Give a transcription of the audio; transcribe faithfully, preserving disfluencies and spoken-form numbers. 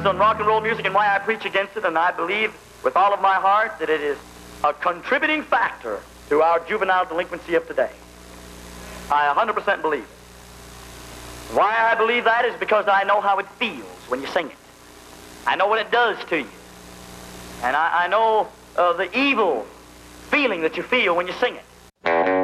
views on rock and roll music and why I preach against it, and I believe with all of my heart that it is a contributing factor to our juvenile delinquency of today. I one hundred percent believe it. Why I believe that is because I know how it feels when you sing it. I know what it does to you. And I, I know uh, the evil feeling that you feel when you sing it.